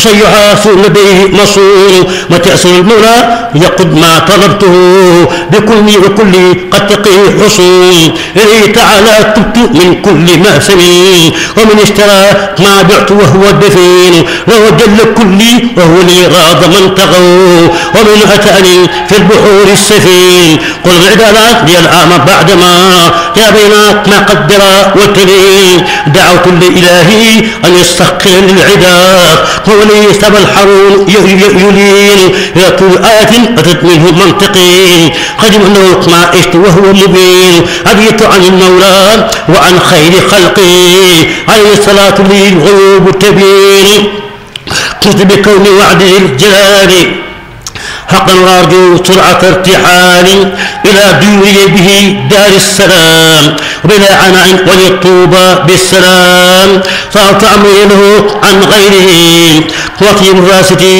سيعاف لديه مصون وتأسر المولى يقد ما طلبته بكل وكل قد تقيه حصون إليه تعالى تبت من كل مأثم ومن اشترى ما بعت وهو الدفين لو جل كلي وهو لي غاض من طغوا ومن أتاني في البحور السفين قل العدالات لي العام بعدما تابينا ما قدر وتلين دعوت لإلهي أن يستحقر للعداء هو لي سبى الحرون يلين يطول آية أتت منه منطقي قدم أنه ما عشت وهو مبين أبيت عن المولى وعن خير خلقي عليه الصلاة للغيوب تبين قلت بكون وعد الجلال حقا وارجو سرعة ارتحال إلى دوري به دار السلام بلا عناء وللطوبى بالسلام صارت أمري له عن غيره وفي الراستي